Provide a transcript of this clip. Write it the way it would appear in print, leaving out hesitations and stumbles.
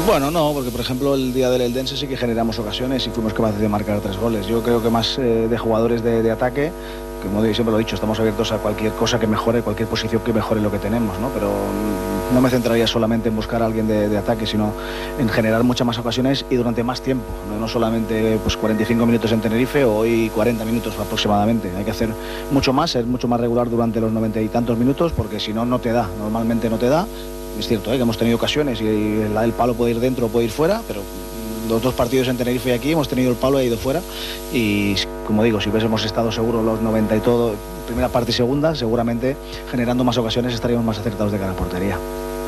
Bueno, no, porque por ejemplo el día del Eldense sí que generamos ocasiones y fuimos capaces de marcar 3 goles. Yo creo que más de jugadores de ataque, que como siempre lo he dicho, estamos abiertos a cualquier cosa que mejore, cualquier posición que mejore lo que tenemos, ¿no? Pero no me centraría solamente en buscar a alguien de ataque, sino en generar muchas más ocasiones y durante más tiempo, no solamente pues 45 minutos en Tenerife o hoy 40 minutos aproximadamente. Hay que hacer mucho más, ser mucho más regular durante los 90 y tantos minutos, porque si no, no te da, normalmente no te da. Es cierto, que hemos tenido ocasiones y el palo puede ir dentro o puede ir fuera, pero los 2 partidos en Tenerife y aquí hemos tenido el palo y ha ido fuera. Y como digo, si hubiésemos estado seguros los 90 y todo, primera parte y segunda, seguramente generando más ocasiones estaríamos más acertados de cara a portería.